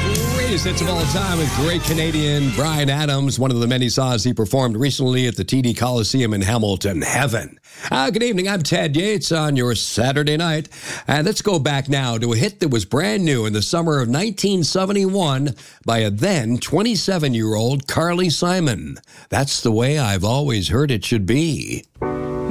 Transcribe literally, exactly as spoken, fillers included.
Greatest hits of all time with great Canadian Bryan Adams, one of the many songs he performed recently at the T D Coliseum in Hamilton. Heaven. Uh, good evening, I'm Ted Yates on your Saturday night. And let's go back now to a hit that was brand new in the summer of nineteen seventy-one by a then twenty-seven-year-old Carly Simon. That's the way I've always heard it should be.